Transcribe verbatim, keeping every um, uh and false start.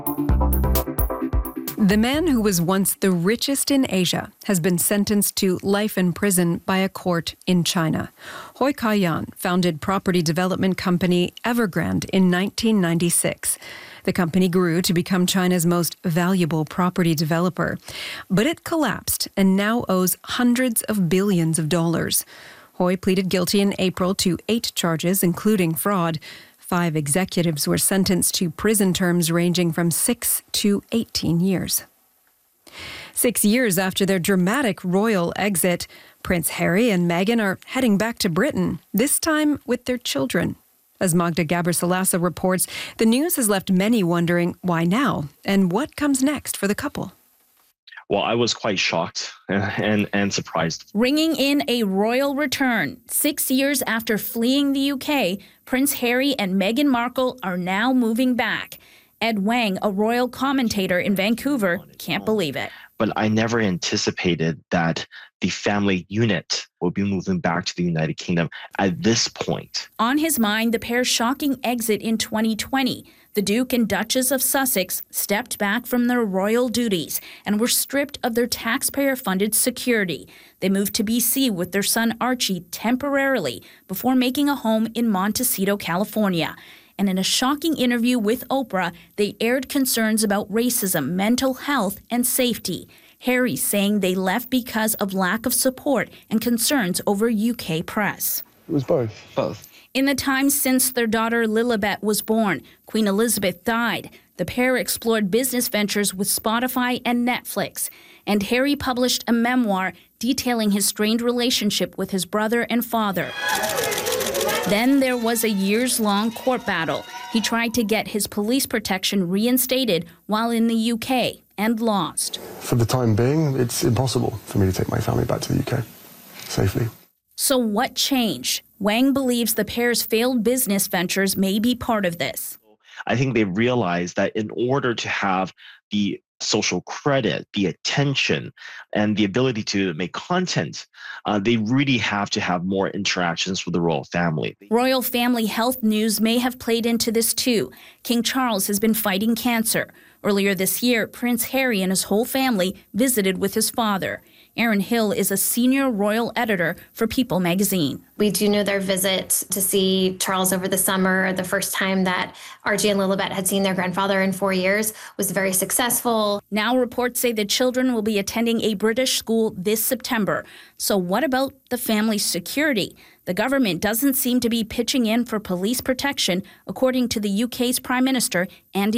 The man who was once the richest in Asia has been sentenced to life in prison by a court in China. Hui Ka-yan founded property development company Evergrande in nineteen ninety-six. The company grew to become China's most valuable property developer. But it collapsed and now owes hundreds of billions of dollars. Hui pleaded guilty in April to eight charges, including fraud. Five executives were sentenced to prison terms ranging from six to eighteen years. Six years after their dramatic royal exit, Prince Harry and Meghan are heading back to Britain, this time with their children. As Magda Gabersalasa reports, the news has left many wondering why now and what comes next for the couple. Well, I was quite shocked and, and, and surprised. Ringing in a royal return. Six years after fleeing the U K, Prince Harry and Meghan Markle are now moving back. Ed Wang, a royal commentator in Vancouver, can't believe it. But I never anticipated that the family unit will be moving back to the United Kingdom at this point. On his mind, the pair's shocking exit in twenty twenty. The Duke and Duchess of Sussex stepped back from their royal duties and were stripped of their taxpayer-funded security. They moved to B C with their son Archie temporarily before making a home in Montecito, California. And in a shocking interview with Oprah, they aired concerns about racism, mental health, and safety. Harry saying they left because of lack of support and concerns over U K press. It was both. Both. In the time since their daughter Lilibet was born, Queen Elizabeth died. The pair explored business ventures with Spotify and Netflix. And Harry published a memoir detailing his strained relationship with his brother and father. Then there was a years-long court battle. He tried to get his police protection reinstated while in the U K and lost. For the time being, it's impossible for me to take my family back to the U K safely. So what changed? Wang believes the pair's failed business ventures may be part of this. I think they realized that in order to have the social credit, the attention, and the ability to make content, uh, they really have to have more interactions with the royal family. Royal family health news may have played into this too. King Charles has been fighting cancer. Earlier this year, Prince Harry and his whole family visited with his father. Erin Hill is a senior royal editor for People magazine. We do know their visit to see Charles over the summer, the first time that Archie and Lilibet had seen their grandfather in four years, was very successful. Now reports say the children will be attending a British school this September. So what about the family's security? The government doesn't seem to be pitching in for police protection, according to the U K's Prime Minister, Andy